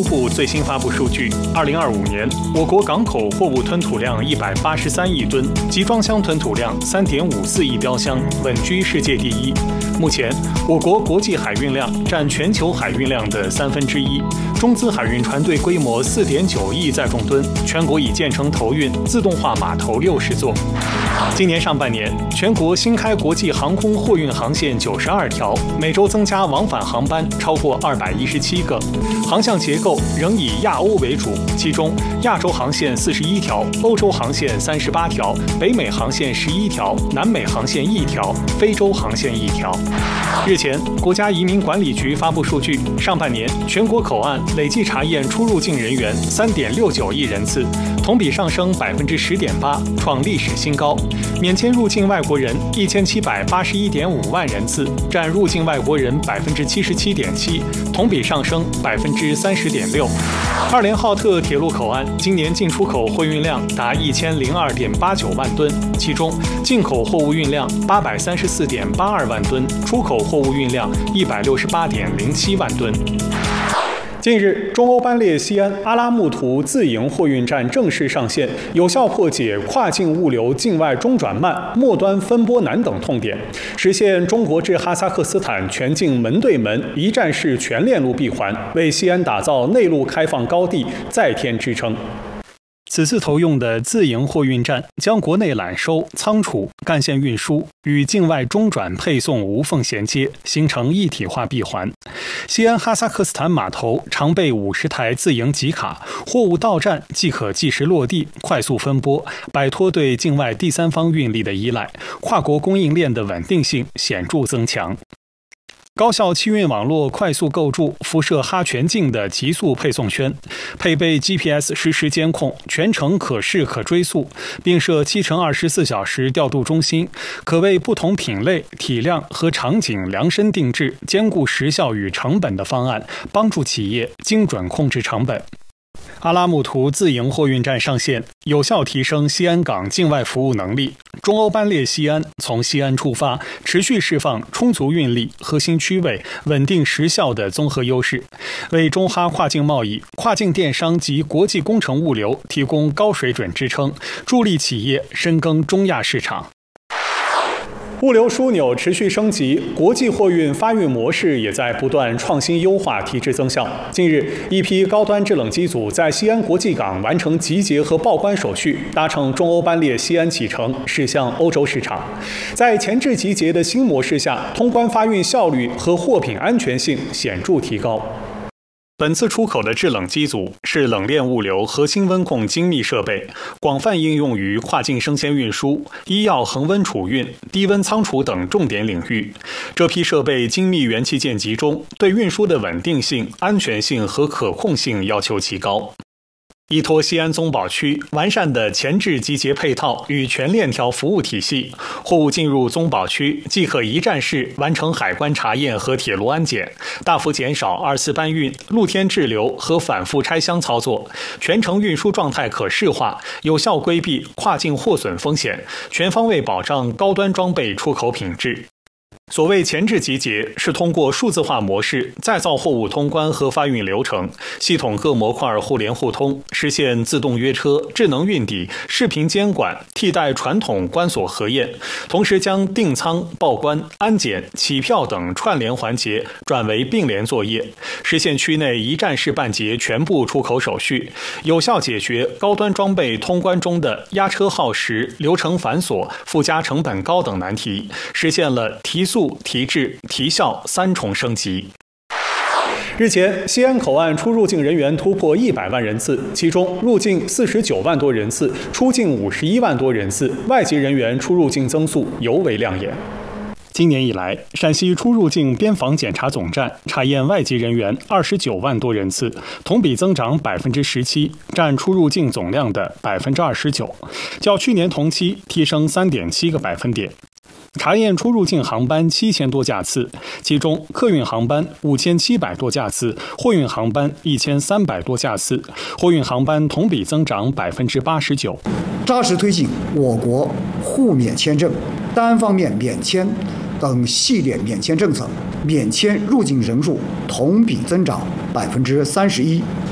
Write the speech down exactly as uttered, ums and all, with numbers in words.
输部最新发布数据，二零二五年我国港口货物吞吐量一百八十三亿吨，集装箱吞吐量三点五四亿标箱，稳居世界第一。目前，我国国际海运量占全球海运量的三分之一，中资海运船队规模四点九亿载重吨，全国已建成投运自动化码头六十座。今年上半年，全国新开国际航空货运航线九十二条，每周增加往返航班超过二百一十七个，航向结构仍以亚欧为主，其中亚洲航线四十一条，欧洲航线三十八条，北美航线十一条，南美航线一条，非洲航线一条。日前，国家移民管理局发布数据，上半年全国口岸累计查验出入境人员三点六九亿人次，同比上升百分之十点八，创历史新高。免签入境外国人一千七百八十一点五万人次，占入境外国人百分之七十七点七，同比上升百分之三十点六。二连浩特铁路口岸今年进出口货运量达一千零二点八九万吨，其中进口货物运量八百三十四点八二万吨，出口货物运量一百六十八点零七万吨。近日，中欧班列西安阿拉木图自营货运站正式上线，有效破解跨境物流境外中转慢、末端分拨难等痛点，实现中国至哈萨克斯坦全境门对门、一站式全链路闭环，为西安打造内陆开放高地再添支撑。此次投用的自营货运站将国内揽收、仓储、干线运输与境外中转配送无缝衔接，形成一体化闭环。西安哈萨克斯坦码头常备五十台自营集卡，货物到站即可即时落地，快速分拨，摆脱对境外第三方运力的依赖，跨国供应链的稳定性显著增强。高效汽运网络快速构筑辐射哈全境的极速配送圈，配备 G P S 实时监控，全程可视可追溯，并设七乘二十四小时调度中心，可为不同品类、体量和场景量身定制兼顾时效与成本的方案，帮助企业精准控制成本。阿拉木图自营货运站上线，有效提升西安港境外服务能力。中欧班列西安从西安出发，持续释放充足运力、核心区位、稳定时效的综合优势，为中哈跨境贸易、跨境电商及国际工程物流提供高水准支撑，助力企业深耕中亚市场。物流枢纽持续升级，国际货运发运模式也在不断创新优化，提质增效。近日，一批高端制冷机组在西安国际港完成集结和报关手续，搭乘中欧班列西安启程，驶向欧洲市场。在前置集结的新模式下，通关发运效率和货品安全性显著提高。本次出口的制冷机组是冷链物流核心温控精密设备，广泛应用于跨境生鲜运输、医药恒温储运、低温仓储等重点领域。这批设备精密元器件集中，对运输的稳定性、安全性和可控性要求极高。依托西安宗保区完善的前置集结配套与全链条服务体系，货物进入宗保区即可一站式完成海关查验和铁路安检，大幅减少二次搬运、露天滞留和反复拆箱操作，全程运输状态可视化，有效规避跨境货损风险，全方位保障高端装备出口品质。所谓前置集结，是通过数字化模式再造货物通关和发运流程，系统各模块互联互通，实现自动约车、智能运抵、视频监管，替代传统关锁核验，同时将订仓、报关、安检、起票等串联环节转为并联作业，实现区内一站式办结全部出口手续，有效解决高端装备通关中的押车耗时、流程繁琐、附加成本高等难题，实现了提速、提质、提效三重升级。日前，西安口岸出入境人员突破一百万人次，其中入境四十九万多人次，出境五十一万多人次，外籍人员出入境增速尤为亮眼。今年以来，陕西出入境边防检查总站查验外籍人员二十九万多人次，同比增长百分之十七，占出入境总量的百分之二十九，较去年同期提升三点七个百分点。查验出入境航班七千多架次，其中客运航班五千七百多架次，货运航班一千三百多架次，货运航班同比增长百分之八十九。 扎实推进我国互免签证、单方面免签等系列免签政策，免签入境人数同比增长百分之三十一。